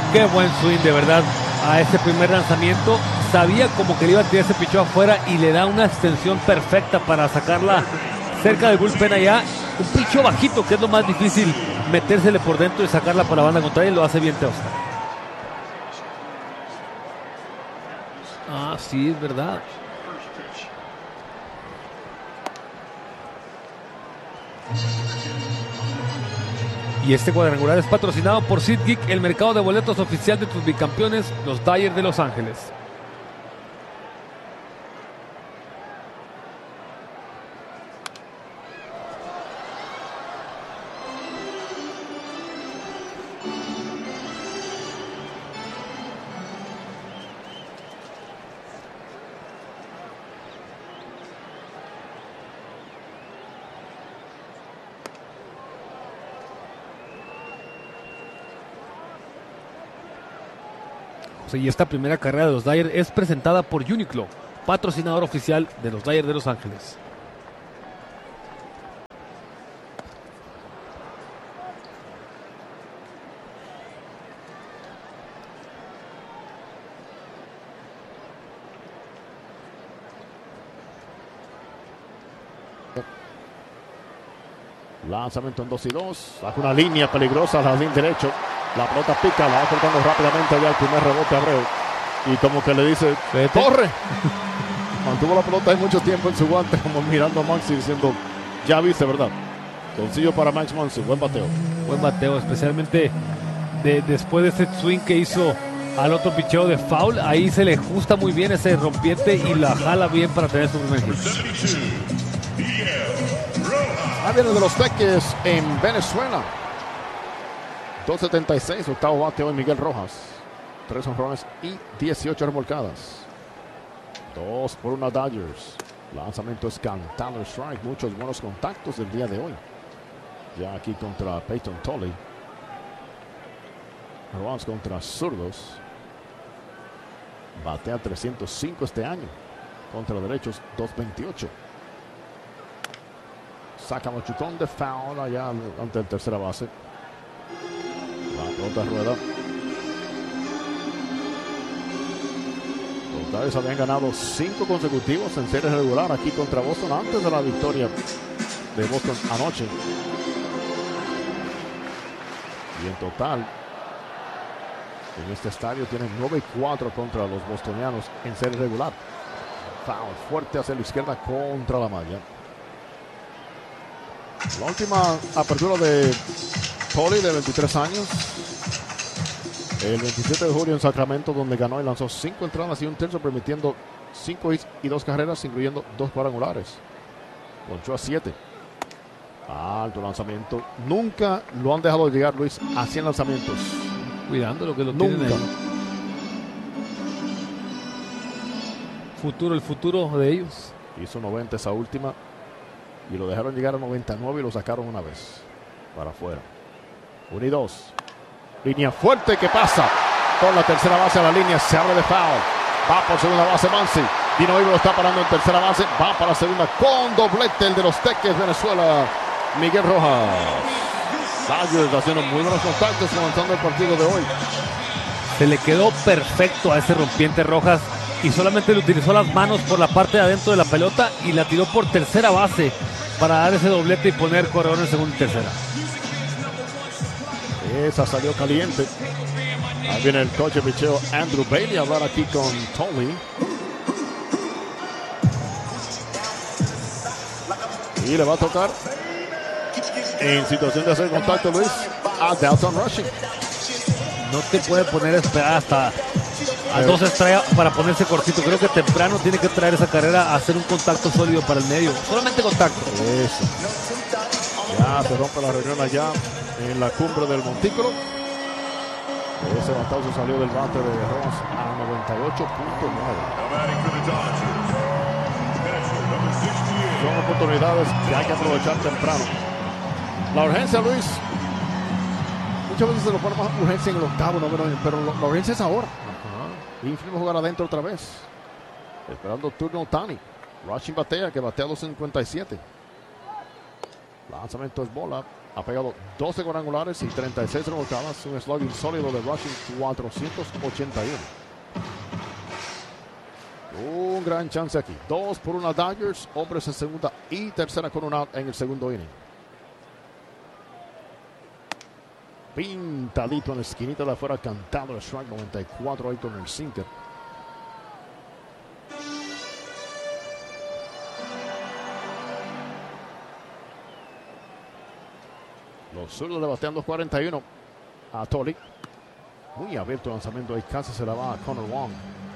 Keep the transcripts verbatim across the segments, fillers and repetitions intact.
Qué buen swing, de verdad, a ese primer lanzamiento. Sabía como que le iba a tirar ese picheo afuera y le da una extensión perfecta para sacarla cerca del bullpen allá. Un picheo bajito, que es lo más difícil, metérsele por dentro y sacarla para la banda contraria, y lo hace bien Teoscar. Ah, sí, es verdad. Y este cuadrangular es patrocinado por SeatGeek, el mercado de boletos oficial de tus bicampeones, los Dodgers de Los Ángeles. Y esta primera carrera de los Dodgers es presentada por Uniqlo, patrocinador oficial de los Dodgers de Los Ángeles. Lanzamiento en dos y dos. Saca una línea peligrosa al jardín derecho. La pelota pica, la va cortando rápidamente ya el primer rebote a Abreu. Y como que le dice, Vete. ¡corre! Mantuvo la pelota ahí mucho tiempo en su guante, como mirando a Maxi diciendo, ya viste, ¿verdad? Sencillo para Max Muncy, buen bateo. Buen bateo, especialmente de, después de ese swing que hizo al otro picheo de foul. Ahí se le ajusta muy bien ese rompiente y la jala bien para tener su primer hit. Ahí viene de los Teques en Venezuela. dos setenta y seis, octavo bateo en Miguel Rojas. Tres honrones y dieciocho remolcadas. Dos por una Dodgers. Lanzamiento es cantado, strike. Muchos buenos contactos del día de hoy. Ya aquí contra Peyton Tolley. Rojas contra zurdos. Batea trescientos cinco este año. Contra derechos dos veintiocho. Saca machucón de foul allá ante el tercera base. La pelota rueda. Los Dodgers habían ganado cinco consecutivos en serie regular aquí contra Boston antes de la victoria de Boston anoche. Y en total, en este estadio tienen nueve y cuatro contra los bostonianos en serie regular. Foul fuerte hacia la izquierda contra la malla. La última apertura de Tolley, de veintitrés años, el veintisiete de julio en Sacramento, donde ganó y lanzó cinco entradas y un tercio, permitiendo cinco hits y dos carreras, incluyendo dos cuadrangulares. Ponchó a siete. Alto lanzamiento. Nunca lo han dejado llegar, Luis, a cien lanzamientos. Cuidando lo que lo Nunca. tienen ahí. Futuro, el futuro de ellos. Hizo noventa esa última y lo dejaron llegar a noventa y nueve y lo sacaron una vez para afuera. uno y dos. Línea fuerte que pasa por la tercera base a la línea. Se abre de foul. Va por segunda base Muncy. Dino Ivo lo está parando en tercera base. Va para la segunda con doblete el de los Teques Venezuela, Miguel Rojas. Dodgers haciendo muy buenos contactos avanzando el partido de hoy. Se le quedó perfecto a ese rompiente Rojas y solamente le utilizó las manos por la parte de adentro de la pelota y la tiró por tercera base para dar ese doblete y poner corredor en segunda y tercera. Esa salió caliente. Ahí viene el coach de picheo Andrew Bailey a hablar aquí con Tolley. Y le va a tocar en situación de hacer contacto, Luis, a Dalton Rushing. No te puede poner a esperar hasta a dos estrellas para ponerse cortito. Creo que temprano tiene que traer esa carrera a hacer un contacto sólido para el medio. Solamente contacto. Eso. Ya se rompe la reunión allá en la cumbre del montículo. Ese batazo salió del bate de Rojas a noventa y ocho punto nueve. Son oportunidades que hay que aprovechar temprano. La urgencia, Luis, muchas veces se lo pone más urgencia en el octavo, no, pero la urgencia es ahora. Y va a jugar adentro otra vez. Esperando turno Ohtani. Rushing batea, que batea dos cincuenta y siete. Lanzamiento es bola. Ha pegado doce cuadrangulares y treinta y seis remolcadas. Un slugging sólido de rushing cuatrocientos ochenta y uno. Un gran chance aquí. Dos por una Dodgers. Hombres en segunda y tercera con un out en el segundo inning. Pintadito en la esquinita de afuera. Cantado el strike noventa y cuatro ahí con el sinker. Los zurdos le batean dos cuarenta y uno a Tolly. Muy abierto el lanzamiento ahí, casi se la va a Connor Wong.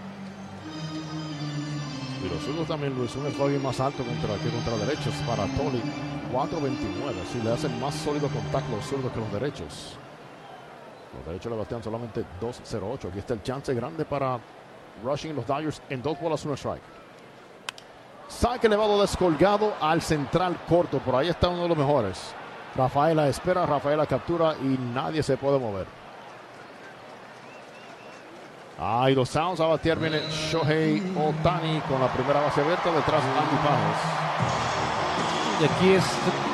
Y los zurdos también, Luis, un slugging más alto contra, que contra derechos para Tolly. cuatro veintinueve, así le hacen más sólido contacto los zurdos que los derechos. Los derechos le batean solamente dos cero ocho. Aquí está el chance grande para rushing los Dodgers en dos bolas, un strike. Saque elevado descolgado al central corto. Por ahí está uno de los mejores. Rafaela espera, Rafaela captura y nadie se puede mover. Ahí los Sounds a batear viene Shohei Ohtani con la primera base abierta detrás de Andy Pajes. Y aquí es